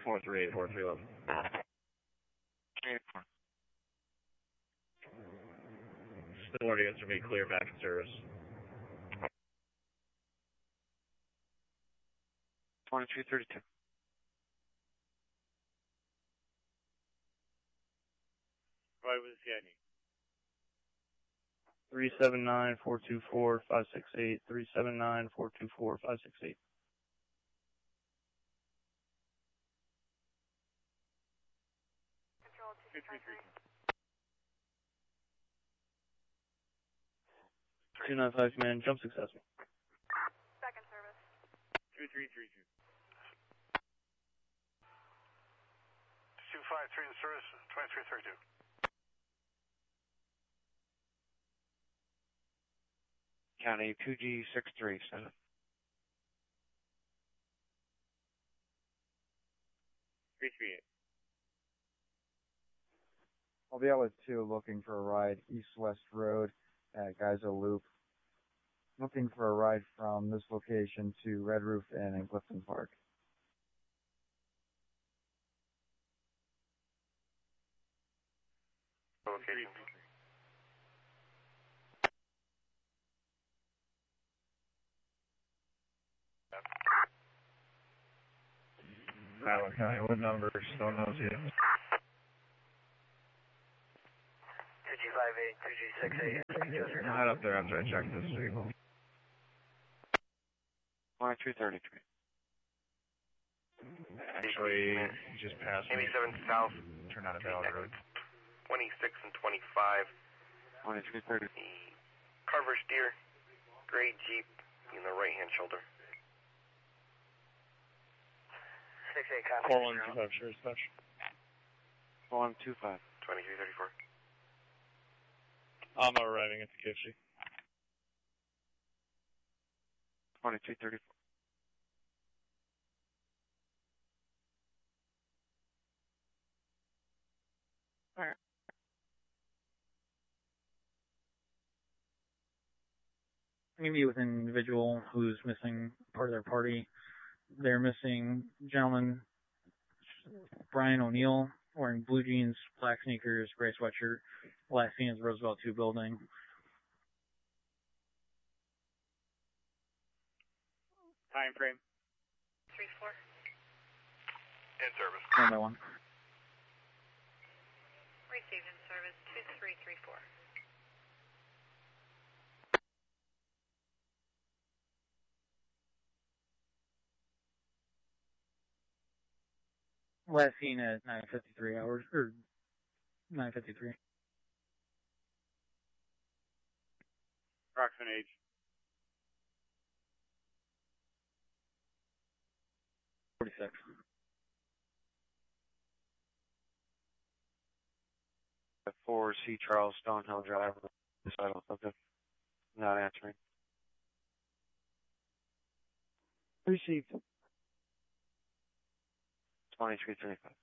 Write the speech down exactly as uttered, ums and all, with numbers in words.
four three eight, four three eleven. Still already answer me, clear back in service. twenty-three thirty-two. Right with the C I D. three seven nine, four two four, five six eight, three seven nine, four two four, five six eight. two three three. two nine five command, jump successful. Second service. two three three two. two five three in service, twenty-three thirty-two. County two G six three seven. three three eight. I'll be out with two looking for a ride east-west road at Geyser Loop. Looking for a ride from this location to Red Roof Inn in Clifton Park. Location. Tyler County, what number? Stone knows you. two G five eight, two G six eight. Head up there after I check this vehicle. twenty-three thirty-three. Actually, just passed me. eighty-seven South. Turn out of Valley Road. twenty-six and twenty-five. twenty-three thirty. Carver Steer. Gray Jeep in the right hand shoulder. six eight copy. four one two five, sure, special. four one two five. twenty-three thirty-four. I'm arriving at Poughkeepsie. twenty-three thirty-four. Alright. I'm going to be with an individual who's missing part of their party. They're missing gentleman Brian O'Neill, wearing blue jeans, black sneakers, gray sweatshirt. Last seen is Roosevelt two building. Time frame. Three four. In service. One by one. Received in service two three three four. Last seen at nine fifty-three hours, or nine fifty-three. Approximate age. forty-six. four C Charles Stonehill Drive. Okay. Not answering. Received. twenty-three thirty-five.